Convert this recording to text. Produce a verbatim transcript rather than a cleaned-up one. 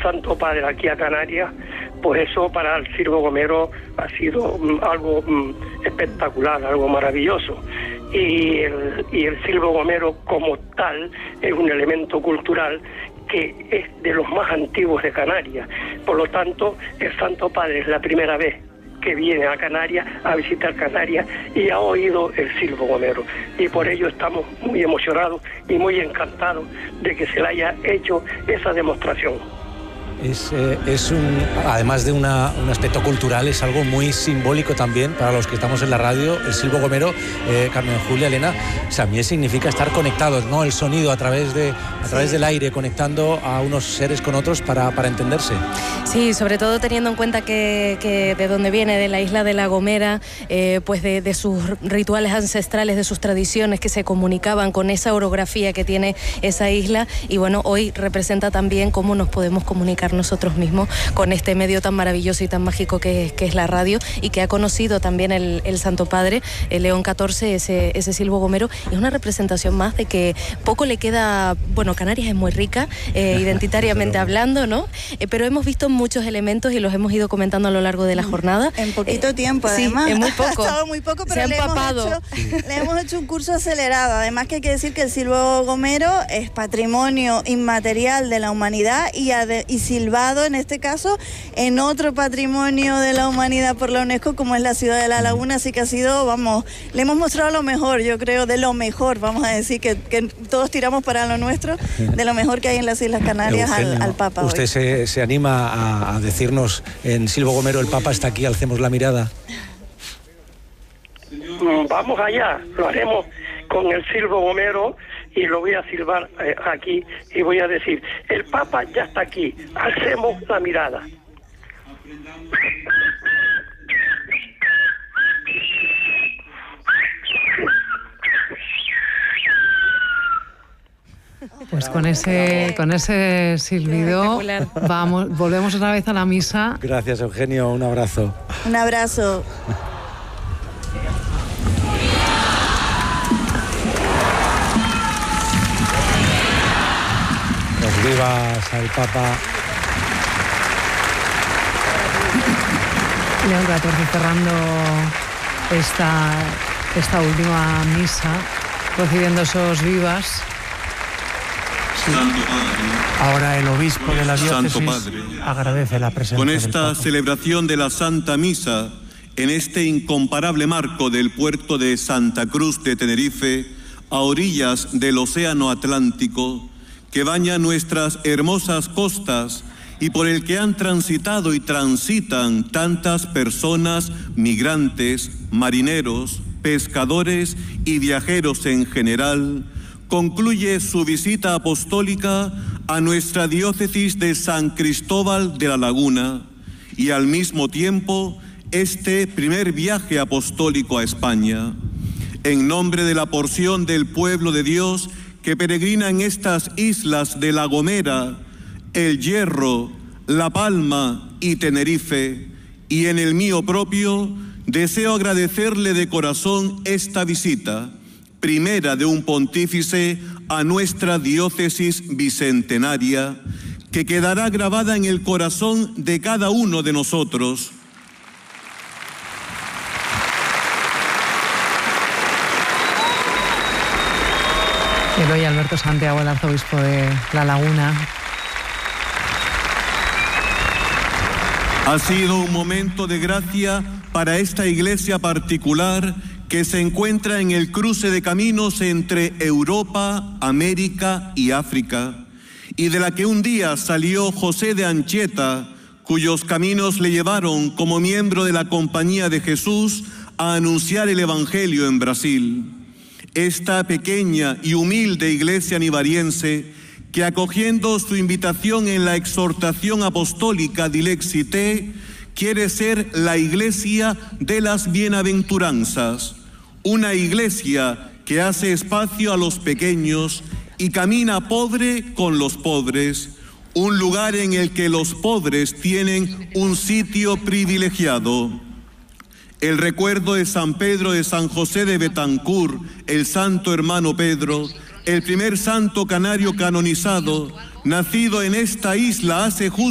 Santo Padre aquí a Canarias, pues eso para el Silvo Gomero ha sido um, algo um, espectacular, algo maravilloso. Y el, y el Silvo Gomero como tal es un elemento cultural que es de los más antiguos de Canarias. Por lo tanto, el Santo Padre es la primera vez que viene a Canarias, a visitar Canarias, y ha oído el Silvo Gomero. Y por ello estamos muy emocionados y muy encantados de que se le haya hecho esa demostración. Es, eh, es un, además de una, un aspecto cultural, es algo muy simbólico también para los que estamos en la radio. El Silvo Gomero, eh, Carmen Julia, Elena, también significa estar conectados, ¿no? El sonido a través de a través sí. del aire, conectando a unos seres con otros para, para entenderse. Sí, sobre todo teniendo en cuenta que, que de donde viene, de la isla de La Gomera, eh, pues de, de sus rituales ancestrales, de sus tradiciones que se comunicaban con esa orografía que tiene esa isla, y bueno, hoy representa también cómo nos podemos comunicar nosotros mismos con este medio tan maravilloso y tan mágico que es, que es la radio, y que ha conocido también el, el Santo Padre, el León catorce, ese, ese Silvo Gomero. Es una representación más de que poco le queda. Bueno, Canarias es muy rica, eh, identitariamente hablando, ¿no? Eh, pero hemos visto muchos elementos y los hemos ido comentando a lo largo de la jornada. En poquito eh, tiempo, además. Sí, en muy poco. Ha estado muy poco, pero Se le, ha hemos hecho, le hemos hecho un curso acelerado. Además que hay que decir que el Silvo Gomero es patrimonio inmaterial de la humanidad y, ade, y silbado, en este caso, en otro patrimonio de la humanidad por la UNESCO, como es la ciudad de La Laguna. Así que ha sido, vamos, le hemos mostrado lo mejor, yo creo, de lo mejor, vamos a decir, que, que todos tiramos para lo nuestro, de lo mejor que hay en las Islas Canarias. Eugenio, al, al Papa. ¿Usted se, se anima a, a decirnos en Silvo Gomero, el Papa está aquí, alcemos la mirada? Vamos allá, lo haremos con el Silvo Gomero y lo voy a silbar eh, aquí y voy a decir, el Papa ya está aquí, alcemos la mirada. Pues con ese, con ese silbido vamos, volvemos otra vez a la misa. Gracias, Eugenio, un abrazo. Un abrazo. Los vivas al Papa. León catorce cerrando esta, esta última misa, recibiendo esos vivas. Ahora el obispo de la diócesis agradece la presencia. Con esta celebración de la Santa Misa, en este incomparable marco del puerto de Santa Cruz de Tenerife, a orillas del Océano Atlántico, que baña nuestras hermosas costas y por el que han transitado y transitan tantas personas migrantes, marineros, pescadores y viajeros en general, concluye su visita apostólica a nuestra diócesis de San Cristóbal de la Laguna y al mismo tiempo este primer viaje apostólico a España. En nombre de la porción del pueblo de Dios que peregrina en estas islas de La Gomera, El Hierro, La Palma y Tenerife, y en el mío propio, deseo agradecerle de corazón esta visita, primera de un pontífice a nuestra diócesis bicentenaria, que quedará grabada en el corazón de cada uno de nosotros. Eloy Alberto Santiago, el arzobispo de La Laguna. Ha sido un momento de gracia para esta iglesia particular que se encuentra en el cruce de caminos entre Europa, América y África, y de la que un día salió José de Anchieta, cuyos caminos le llevaron como miembro de la Compañía de Jesús a anunciar el Evangelio en Brasil. Esta pequeña y humilde iglesia nivariense, que acogiendo su invitación en la exhortación apostólica Dilexi Te, quiere ser la iglesia de las bienaventuranzas, una iglesia que hace espacio a los pequeños y camina pobre con los pobres, un lugar en el que los pobres tienen un sitio privilegiado. El recuerdo de San Pedro de San José de Betancur, el santo hermano Pedro, el primer santo canario canonizado, nacido en esta isla hace justo